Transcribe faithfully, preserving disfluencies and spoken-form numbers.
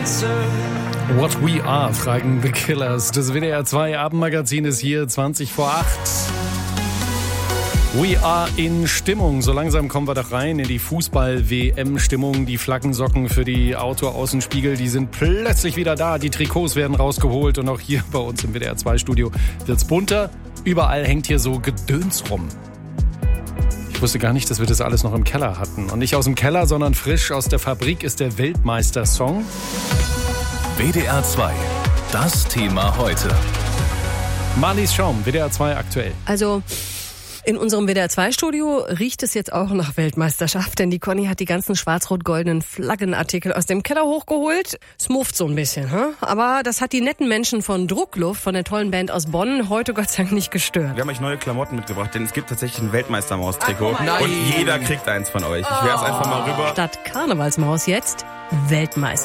What We Are, fragen The Killers. Das W D R zwei Abendmagazin ist hier, zwanzig vor acht. We are in Stimmung. So langsam kommen wir doch rein in die Fußball-W M-Stimmung. Die Flaggensocken für die Autoaußenspiegel, die sind plötzlich wieder da. Die Trikots werden rausgeholt und auch hier bei uns im W D R zwei Studio wird's bunter. Überall hängt hier so Gedöns rum. Ich wusste gar nicht, dass wir das alles noch im Keller hatten. Und nicht aus dem Keller, sondern frisch aus der Fabrik ist der Weltmeister-Song. W D R zwei, das Thema heute. Marlies Schaum, W D R zwei aktuell. Also in unserem W D R zwei Studio riecht es jetzt auch nach Weltmeisterschaft, denn die Conny hat die ganzen schwarz-rot-goldenen Flaggenartikel aus dem Keller hochgeholt. Es mufft so ein bisschen, hm? Aber das hat die netten Menschen von Druckluft, von der tollen Band aus Bonn, heute Gott sei Dank nicht gestört. Wir haben euch neue Klamotten mitgebracht, denn es gibt tatsächlich ein Weltmeistermaus-Trikot. Ach, und jeder kriegt eins von euch. Ich werf's einfach mal rüber. Statt Karnevalsmaus jetzt Weltmeister.